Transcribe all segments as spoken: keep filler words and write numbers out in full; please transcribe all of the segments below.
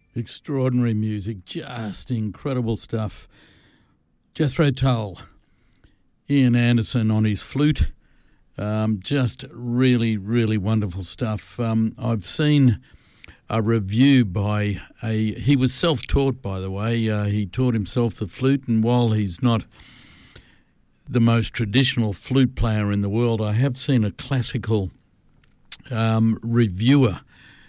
Extraordinary music, just incredible stuff. Jethro Tull, Ian Anderson on his flute, um, just really, really wonderful stuff. Um, I've seen a review by a, he was self-taught, by the way. Uh, he taught himself the flute, and while he's not the most traditional flute player in the world, I have seen a classical um, reviewer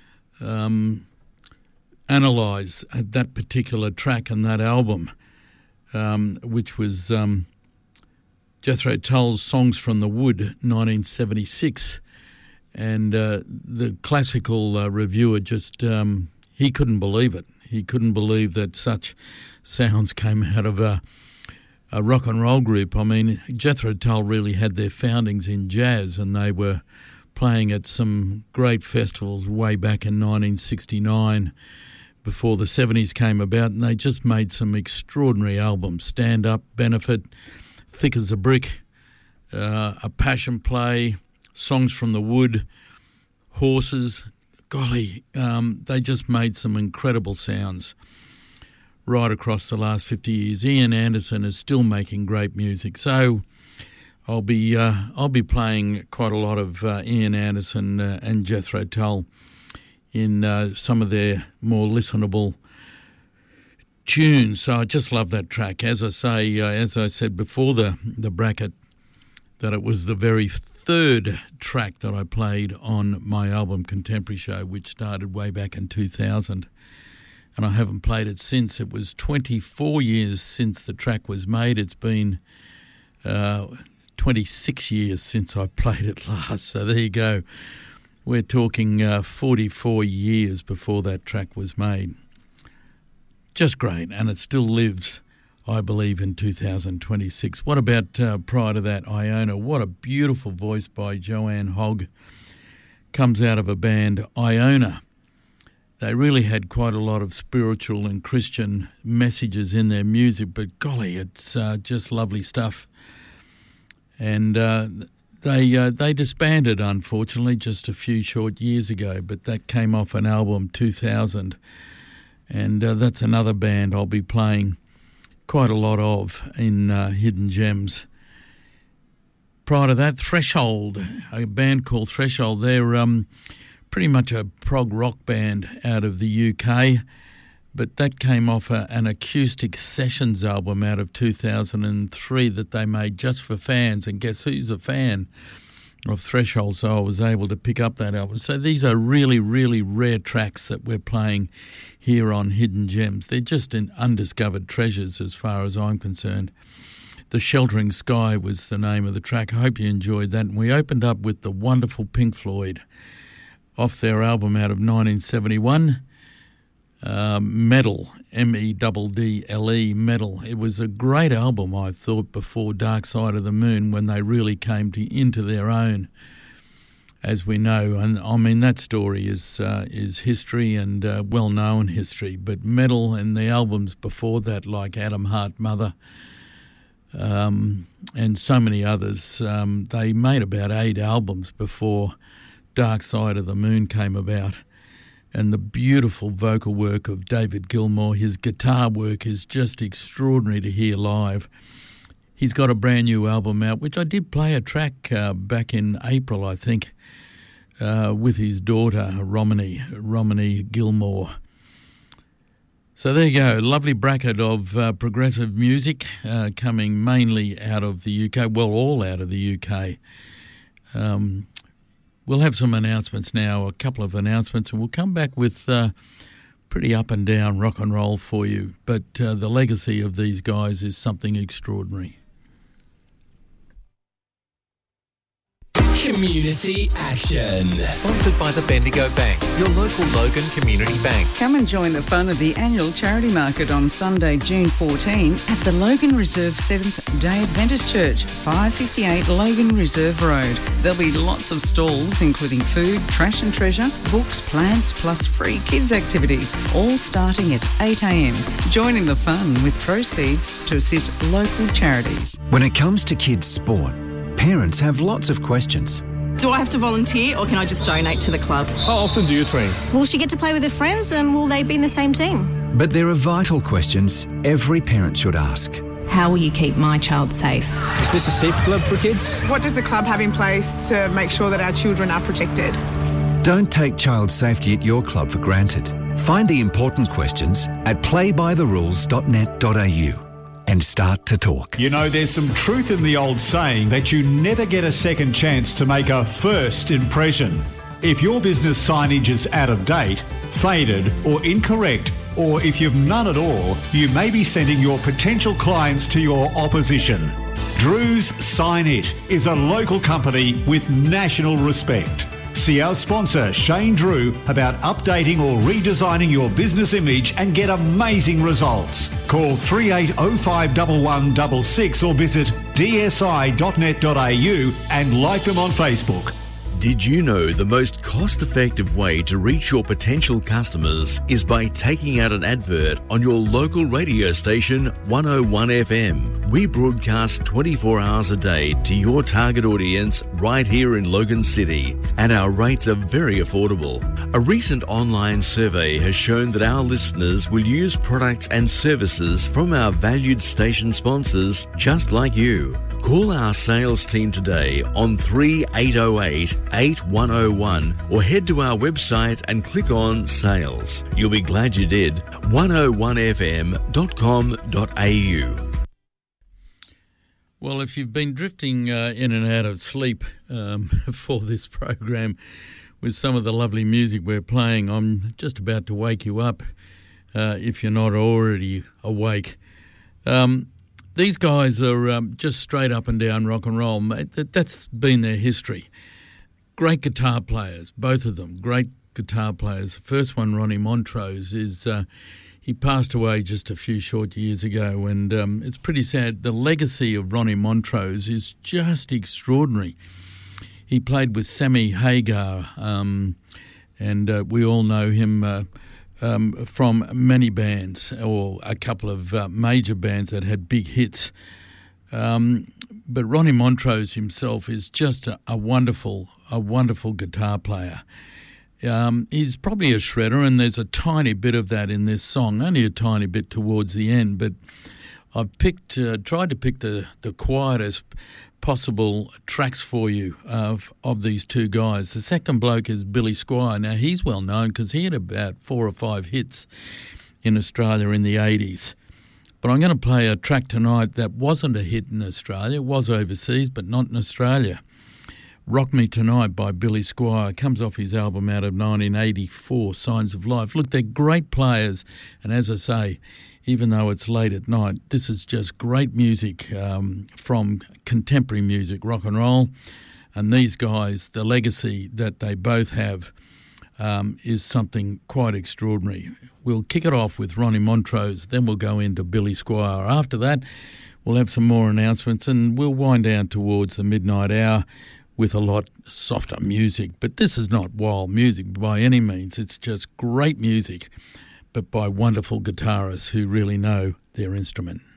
um analyse that particular track and that album, um, which was um, Jethro Tull's Songs from the Wood, nineteen seventy-six. And uh, the classical uh, reviewer just, um, he couldn't believe it. He couldn't believe that such sounds came out of a, a rock and roll group. I mean, Jethro Tull really had their foundings in jazz, and they were playing at some great festivals way back in nineteen sixty-nine, before the seventies came about, and they just made some extraordinary albums. Stand Up, Benefit, Thick as a Brick, uh, A Passion Play, Songs from the Wood, Horses. Golly, um, they just made some incredible sounds right across the last fifty years. Ian Anderson is still making great music, so I'll be uh, I'll be playing quite a lot of uh, Ian Anderson uh, and Jethro Tull in uh, some of their more listenable tunes. So I just love that track. As I say, uh, as I said before the, the bracket, that it was the very third track that I played on my album Contemporary Show, which started way back in two thousand. And I haven't played it since. It was twenty-four years since the track was made. It's been uh, twenty-six years since I played it last. So there you go. We're talking uh, forty-four years before that track was made. Just great, and it still lives, I believe, in two thousand twenty-six. What about uh, prior to that, Iona? What a beautiful voice by Joanne Hogg. Comes out of a band, Iona. They really had quite a lot of spiritual and Christian messages in their music, but golly, it's uh, just lovely stuff. And uh, They uh, they disbanded, unfortunately, just a few short years ago, but that came off an album, two thousand, and uh, that's another band I'll be playing quite a lot of in uh, Hidden Gems. Prior to that, Threshold, a band called Threshold. They're um, pretty much a prog rock band out of the U K, but that came off a, an acoustic sessions album out of two thousand three that they made just for fans. And guess who's a fan of Threshold? So I was able to pick up that album. So these are really, really rare tracks that we're playing here on Hidden Gems. They're just in undiscovered treasures as far as I'm concerned. The Sheltering Sky was the name of the track. I hope you enjoyed that. And we opened up with the wonderful Pink Floyd off their album out of nineteen seventy-one. Uh, Meddle, M E D D L E, Meddle. It was a great album, I thought, before Dark Side of the Moon, when they really came to, into their own, as we know. And I mean, that story is uh, is history and uh, well-known history. But Meddle and the albums before that, like Adam Hart Mother, um, and so many others, um, they made about eight albums before Dark Side of the Moon came about. And the beautiful vocal work of David Gilmour, his guitar work is just extraordinary to hear live. He's got a brand new album out, which I did play a track uh, back in April, I think, uh, with his daughter, Romany, Romany Gilmour. So there you go, lovely bracket of uh, progressive music uh, coming mainly out of the U K, well, all out of the U K. Um We'll have some announcements now, a couple of announcements, and we'll come back with uh, pretty up and down rock and roll for you. But uh, the legacy of these guys is something extraordinary. Community Action. Sponsored by the Bendigo Bank, your local Logan Community Bank. Come and join the fun of the annual charity market on Sunday, June fourteenth at the Logan Reserve Seventh-day Adventist Church, five fifty-eight Logan Reserve Road. There'll be lots of stalls, including food, trash and treasure, books, plants, plus free kids activities, all starting at eight a.m. Join in the fun with proceeds to assist local charities. When it comes to kids' sport, parents have lots of questions. Do I have to volunteer or can I just donate to the club? How often do you train? Will she get to play with her friends and will they be in the same team? But there are vital questions every parent should ask. How will you keep my child safe? Is this a safe club for kids? What does the club have in place to make sure that our children are protected? Don't take child safety at your club for granted. Find the important questions at play by the rules dot net dot a u and start to talk. You know, there's some truth in the old saying that you never get a second chance to make a first impression. If your business signage is out of date, faded or incorrect, or if you've none at all, you may be sending your potential clients to your opposition. Drew's Sign It is a local company with national respect. See our sponsor Shane Drew about updating or redesigning your business image and get amazing results. Call three eight oh five one one six six or visit d s i dot net dot a u and like them on Facebook. Did you know the most cost-effective way to reach your potential customers is by taking out an advert on your local radio station one oh one F M? We broadcast twenty-four hours a day to your target audience right here in Logan City, and our rates are very affordable. A recent online survey has shown that our listeners will use products and services from our valued station sponsors just like you. Call our sales team today on three eight oh eight, eight one oh one or head to our website and click on Sales. You'll be glad you did. one oh one f m dot com dot a u. Well, if you've been drifting uh, in and out of sleep um, for this program with some of the lovely music we're playing, I'm just about to wake you up uh, if you're not already awake. Um These guys are um, just straight up and down rock and roll, mate. That, that's been their history. Great guitar players, both of them, great guitar players. The first one, Ronnie Montrose, is uh, he passed away just a few short years ago, and um, it's pretty sad. The legacy of Ronnie Montrose is just extraordinary. He played with Sammy Hagar, um, and uh, we all know him uh, Um, from many bands, or a couple of uh, major bands that had big hits. Um, but Ronnie Montrose himself is just a, a wonderful, a wonderful guitar player. Um, he's probably a shredder, and there's a tiny bit of that in this song, only a tiny bit towards the end. But I've picked, uh, tried to pick the, the quietest possible tracks for you of of these two guys. The second bloke is Billy Squier. Now, he's well known because he had about four or five hits in Australia in the eighties. But I'm going to play a track tonight that wasn't a hit in Australia. It was overseas, but not in Australia. Rock Me Tonight by Billy Squier comes off his album out of nineteen eighty-four, Signs of Life. Look, they're great players, and as I say, even though it's late at night, this is just great music um, from contemporary music, rock and roll. And these guys, the legacy that they both have um, is something quite extraordinary. We'll kick it off with Ronnie Montrose, then we'll go into Billy Squier. After that, we'll have some more announcements, and we'll wind down towards the midnight hour with a lot softer music. But this is not wild music by any means. It's just great music, but by wonderful guitarists who really know their instrument.